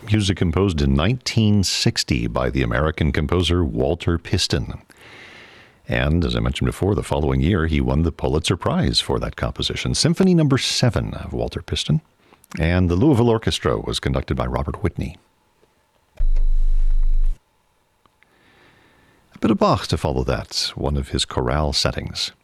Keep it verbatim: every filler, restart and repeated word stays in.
music composed in nineteen sixty by the American composer Walter Piston. And as I mentioned before, the following year, he won the Pulitzer Prize for that composition, Symphony Number seven of Walter Piston. And the Louisville Orchestra was conducted by Robert Whitney. A bit of Bach to follow that, one of his chorale settings.